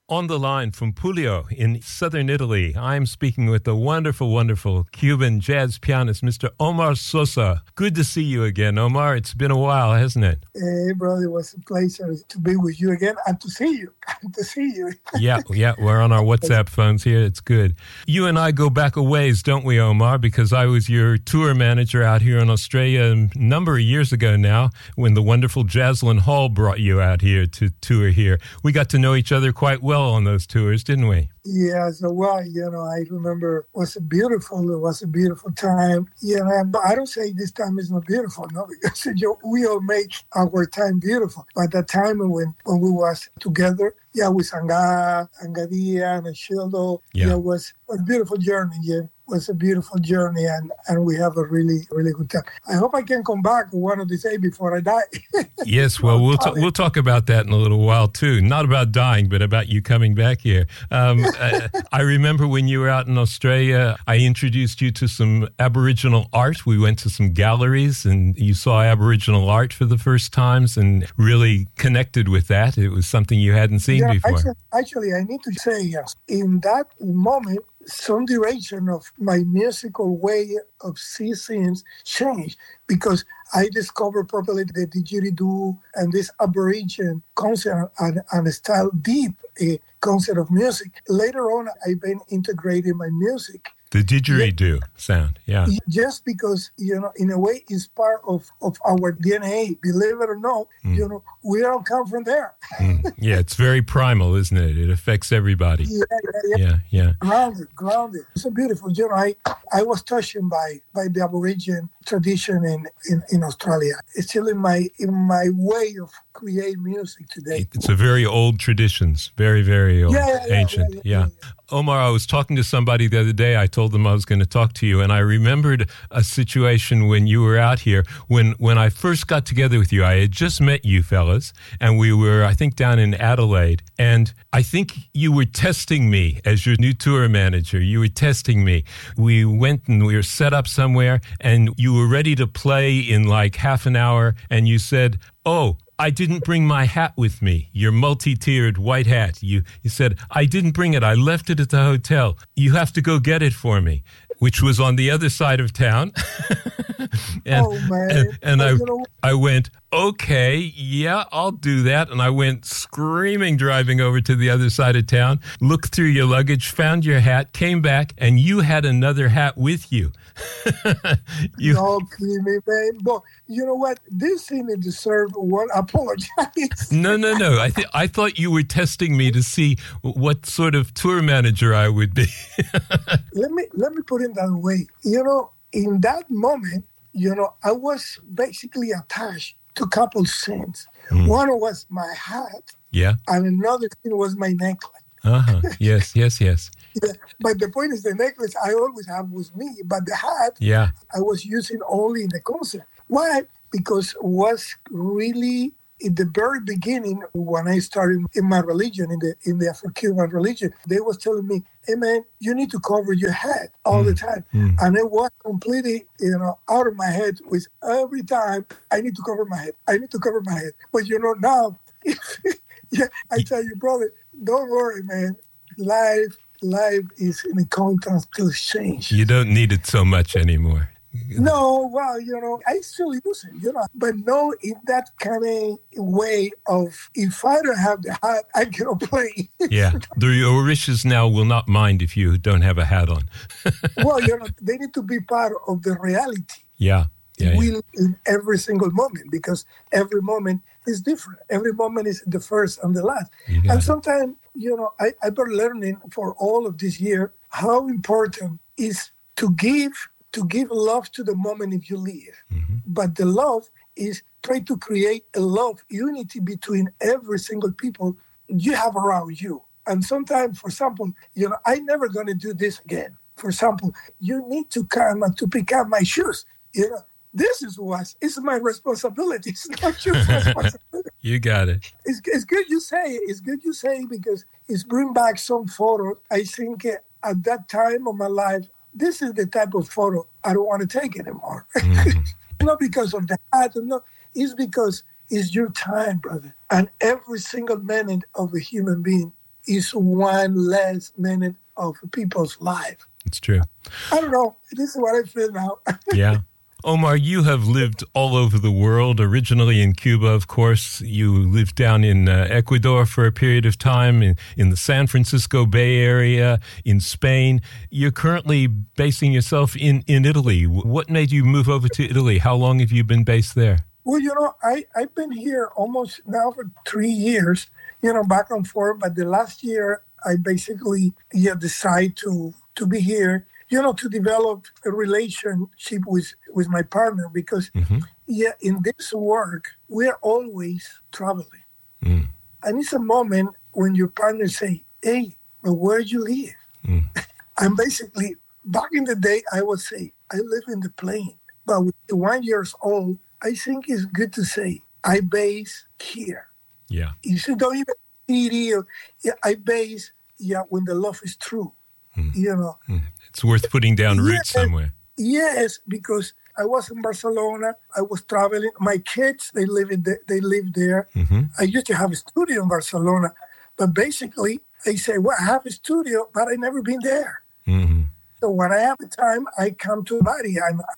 On the line from Puglia in southern Italy, I'm speaking with the wonderful, wonderful Cuban jazz pianist, Mr. Omar Sosa. Good to see you again, Omar. It's been a while, hasn't it? Hey, brother, it was a pleasure to be with you again and to see you. to see you. Yeah, we're on our WhatsApp phones here. It's good. You and I go back a ways, don't we, Omar? Because I was your tour manager out here in Australia a number of years ago now when the wonderful Jaslyn Hall brought you out here to tour here. We got to know each other quite well on those tours, didn't we? Yeah, so I remember it was a beautiful time. But I don't say this time is not beautiful, no, because we all make our time beautiful. But the time when we was together, with Angadia and Shildo, it was a beautiful journey, was a beautiful journey, and we have a really, really good time. I hope I can come back one of these days before I die. Yes, well, we'll talk about that in a little while, too. Not about dying, but about you coming back here. I remember when you were out in Australia, I introduced you to some Aboriginal art. We went to some galleries, and you saw Aboriginal art for the first times and really connected with that. It was something you hadn't seen before. Actually, I need to say, yes, in that moment, some direction of my musical way of seeing things changed because I discovered properly the didgeridoo and this Aboriginal concept and style, deep concept of music. Later on, I've been integrating my music. The didgeridoo sound, yeah. Just because, in a way, it's part of our DNA. Believe it or not, we all come from there. Yeah, it's very primal, isn't it? It affects everybody. Yeah. Grounded. It's so beautiful. I was touched by the Aboriginal tradition in Australia. It's still in my way of creating music today. It's a very old traditions, very, very old, ancient. Yeah. Omar, I was talking to somebody the other day. I told them I was going to talk to you, and I remembered a situation when you were out here. When I first got together with you, I had just met you fellas, and we were, I think, down in Adelaide. And I think you were testing me as your new tour manager. You were testing me. We went and we were set up somewhere, and you were ready to play in like half an hour, and you said, "Oh, I didn't bring my hat with me, your multi-tiered white hat." You said, "I didn't bring it. I left it at the hotel. You have to go get it for me," which was on the other side of town. And I went, "Okay, yeah, I'll do that." And I went screaming, driving over to the other side of town, looked through your luggage, found your hat, came back, and you had another hat with you. Don't kill me, man. But you know what? This thing deserves one apology. No. I thought you were testing me to see what sort of tour manager I would be. Let me put it that way. In that moment, I was basically attached to a couple things. One was my hat. Yeah. And another thing was my necklace. Yes. Yeah, but the point is the necklace I always have with me, but the hat I was using only in the concert. Why? Because it was really in the very beginning when I started in my religion, in the Afro-Cuban religion, they was telling me, "Hey man, you need to cover your head all the time." And it was completely, out of my head with every time I need to cover my head. But now, I tell you, brother, don't worry, man. Life is in a constant change. You don't need it so much anymore. No, well, I still use it, but no in that kind of way of, if I don't have the hat, I cannot play. Yeah, the Orishas now will not mind if you don't have a hat on. Well, they need to be part of the reality. Yeah. In every single moment, because every moment is different. Every moment is the first and the last. And sometimes, I've been learning for all of this year how important is to give love to the moment if you live. But the love is try to create a love unity between every single people you have around you. And sometimes, for example, I'm never going to do this again. For example, you need to come to pick up my shoes. This is it's my responsibility. It's not your responsibility. You got it. It's good you say it. It's good you say it because it's bring back some photos. I think at that time of my life, this is the type of photo I don't want to take anymore. Not because of the hat, no. It's because it's your time, brother. And every single minute of a human being is one less minute of people's life. It's true. I don't know. This is what I feel now. Yeah. Omar, you have lived all over the world, originally in Cuba, of course. You lived down in Ecuador for a period of time, in the San Francisco Bay Area, in Spain. You're currently basing yourself in Italy. What made you move over to Italy? How long have you been based there? Well, I've been here almost now for 3 years, back and forth. But the last year, I basically decided to be here, to develop a relationship with my partner because, in this work, we're always traveling. Mm. And it's a moment when your partner say, hey, where do you live? Mm. And basically, back in the day, I would say, I live in the plane. But with 1 year old, I think it's good to say, I base here. Yeah. You should don't even city. I base, when the love is true. It's worth putting down roots somewhere. Yes, because I was in Barcelona. I was traveling. My kids, they live there. Mm-hmm. I used to have a studio in Barcelona. But basically, they say, well, I have a studio, but I never been there. Mm-hmm. So when I have the time, I come to Bari.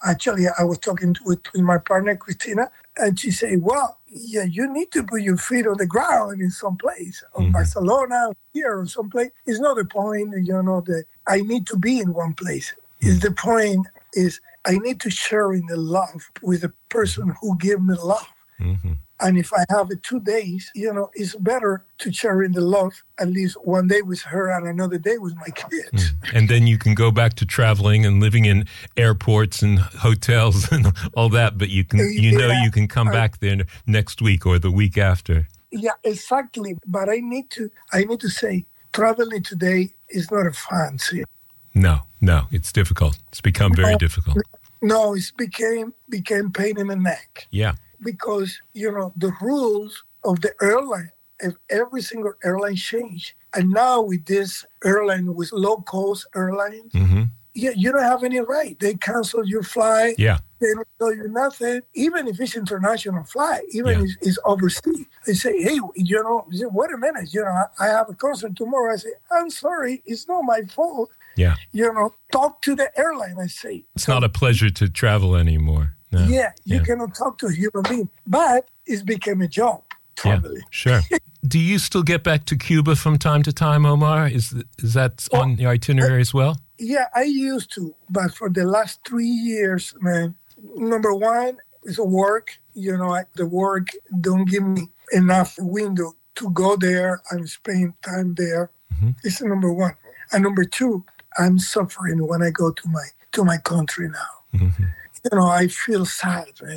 I was talking with my partner, Cristina, and she said, well, you need to put your feet on the ground in some place, in Barcelona, here, or someplace. It's not the point, that I need to be in one place. Is the point is I need to share in the love with the person who gave me love. Mm-hmm. And if I have it 2 days, it's better to share in the love at least 1 day with her and another day with my kids. And then you can go back to traveling and living in airports and hotels and all that, but you can come back there next week or the week after. Yeah, exactly. But I need to say, traveling today is not a fancy. No, it's difficult. It's become very difficult. No, it's became pain in the neck. Yeah. Because, the rules of the airline, if every single airline changed. And now with this airline, with low-cost airlines, you don't have any right. They cancel your flight. Yeah. They don't tell you nothing. Even if it's international flight, even if it's overseas. They say, hey, wait a minute. I have a concert tomorrow. I say, I'm sorry. It's not my fault. Yeah. Talk to the airline, I say. It's not a pleasure to travel anymore. No. Yeah, you cannot talk to a human being. But it's become a job, traveling. Yeah, sure. Do you still get back to Cuba from time to time, Omar? Is that on the itinerary as well? Yeah, I used to. But for the last 3 years, man, number one is work. The work don't give me enough window to go there and spend time there. Mm-hmm. It's number one. And number two, I'm suffering when I go to my country now. Mm-hmm. I feel sad, man.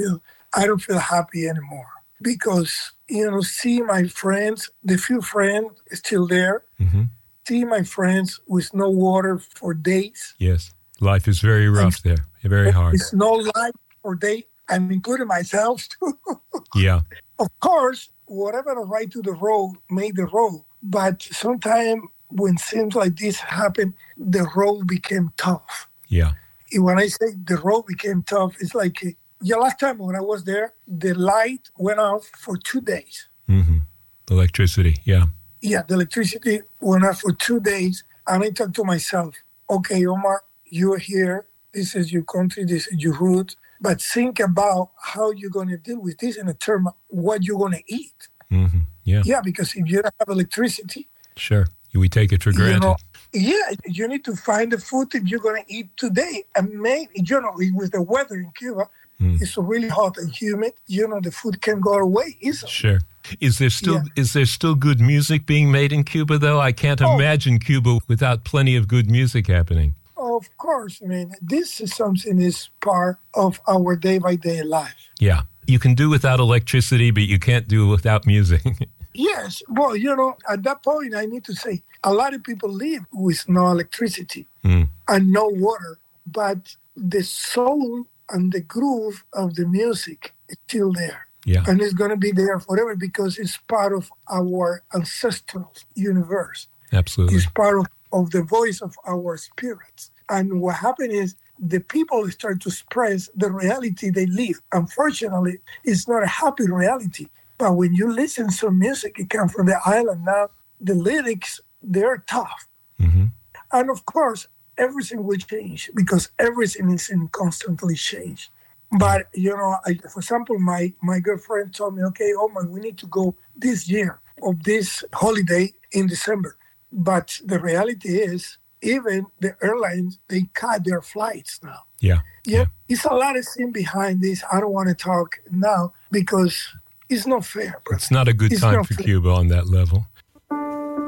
I don't feel happy anymore because, see my friends, the few friends still there, see my friends with no water for days. Yes, life is very rough there, very hard. It's no life for days. I'm including myself too. Yeah. Of course, whatever the right to the road made the road. But sometimes when things like this happen, the road became tough. Yeah. When I say the road became tough, it's like last time when I was there, the light went off for 2 days. Mm-hmm. Electricity, yeah. Yeah, the electricity went off for 2 days. And I thought to myself, okay, Omar, you're here. This is your country. This is your roots. But think about how you're going to deal with this in a term of what you're going to eat. Mm-hmm. Yeah. Yeah, because if you don't have electricity. Sure. We take it for granted. You need to find the food that you're going to eat today. And maybe, with the weather in Cuba, it's really hot and humid. The food can go away easily. Sure. Is there still good music being made in Cuba, though? I can't imagine Cuba without plenty of good music happening. Of course, man. This is something is part of our day-by-day life. Yeah. You can do without electricity, but you can't do without music. Yes. Well, at that point, I need to say, a lot of people live with no electricity and no water, but the soul and the groove of the music is still there. Yeah. And it's going to be there forever because it's part of our ancestral universe. Absolutely. It's part of the voice of our spirits. And what happened is the people start to express the reality they live. Unfortunately, it's not a happy reality. But when you listen to music, it comes from the island now. the lyrics, they're tough. Mm-hmm. And of course, everything will change because everything is in constantly change. But, for example, my girlfriend told me, okay, Omar, we need to go this year of this holiday in December. But the reality is, even the airlines, they cut their flights now. Yeah. It's a lot of thing behind this. I don't want to talk now because it's not fair. Brother. It's not a good time for Cuba on that level.